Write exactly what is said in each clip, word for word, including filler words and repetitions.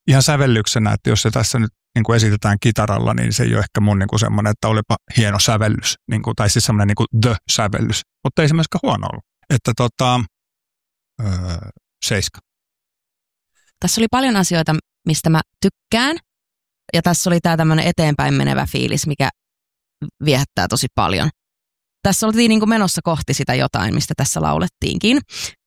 ihan sävellyksenä, että jos se tässä nyt niin kuin esitetään kitaralla, niin se ei ole ehkä mun niin kuin semmoinen, että olipa hieno sävellys, niin kuin, tai siis semmoinen niin kuin the-sävellys, mutta ei se myöskään huono ollut. Että tota, öö, seiska. Tässä oli paljon asioita, mistä mä tykkään, ja tässä oli tää tämmöinen eteenpäin menevä fiilis, mikä viehättää tosi paljon. Tässä oltiin niin kuin menossa kohti sitä jotain, mistä tässä laulettiinkin.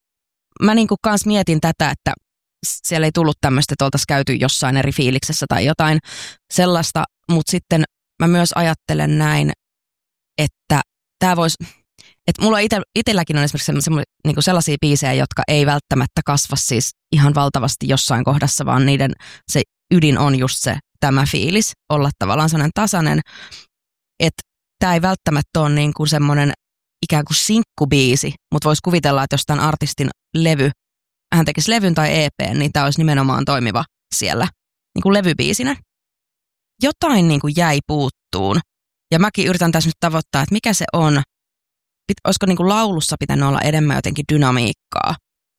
Mä niin kuin kans mietin tätä, että siellä ei tullut tämmöistä, että oltaisiin käyty jossain eri fiiliksessä tai jotain sellaista, mutta sitten mä myös ajattelen näin, että tämä voisi, että mulla ite, itselläkin on esimerkiksi niin kuin sellaisia biisejä, jotka ei välttämättä kasva siis ihan valtavasti jossain kohdassa, vaan niiden se ydin on just se tämä fiilis, olla tavallaan sellainen tasainen, että tämä ei välttämättä ole niin kuin semmoinen ikään kuin sinkkubiisi, mutta voisi kuvitella, että jos tämän artistin levy, hän tekisi levyn tai E P:n, niin tämä olisi nimenomaan toimiva siellä niin kuin levybiisinä. Jotain niin kuin jäi puuttuun, ja mäkin yritän tässä nyt tavoittaa, että mikä se on. Pit, olisiko niin kuin laulussa pitänyt olla enemmän jotenkin dynamiikkaa,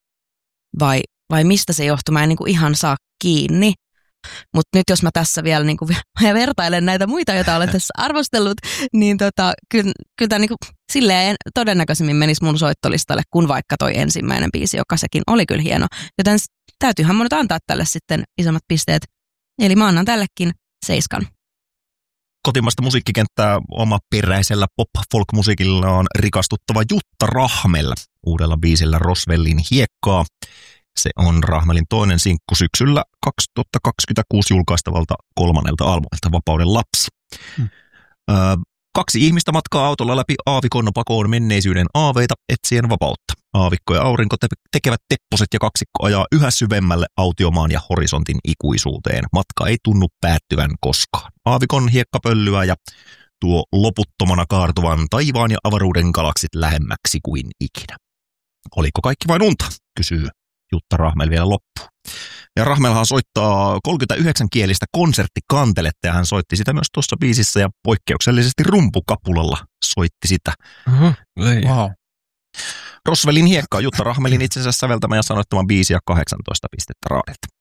vai, vai mistä se johtuu, mä en niin kuin ihan saa kiinni. Mutta nyt jos mä tässä vielä niin kuin vertailen näitä muita, joita olen tässä arvostellut, niin tota, kyllä, kyllä tämä niin kuin silleen todennäköisemmin menisi mun soittolistalle kuin vaikka toi ensimmäinen biisi, joka sekin oli kyllä hieno. Joten täytyyhän mun nyt antaa tälle sitten isommat pisteet. Eli mä annan tällekin seiskan. Kotimaista musiikkikenttää omaperäisellä pop-folk-musiikilla on rikastuttava Jutta Rahmel uudella biisillä Roswellin hiekkaa. Se on Rahmelin toinen sinkku syksyllä kaksituhattakaksikymmentäkuusi julkaistavalta kolmannelta albumilta Vapauden lapsi. Hmm. Öö, kaksi ihmistä matkaa autolla läpi aavikon pakoon menneisyyden aaveita etsien vapautta. Aavikko ja aurinko te- tekevät tepposet ja kaksikko ajaa yhä syvemmälle autiomaan ja horisontin ikuisuuteen. Matka ei tunnu päättyvän koskaan. Aavikon hiekkapöllyä ja tuo loputtomana kaartuvan taivaan ja avaruuden galaksit lähemmäksi kuin ikinä. Oliko kaikki vain unta, kysyy Jutta Rahmel vielä loppuun. Ja Rahmelhan soittaa kolmekymmentäyhdeksän kielistä konserttikanteletta ja hän soitti sitä myös tuossa biisissä ja poikkeuksellisesti rumpukapulalla soitti sitä. Uh-huh. Wow. Roswellin hiekka Jutta Rahmelin itsensä säveltämä ja sanoittama biisi ja kahdeksantoista pistettä raadilta.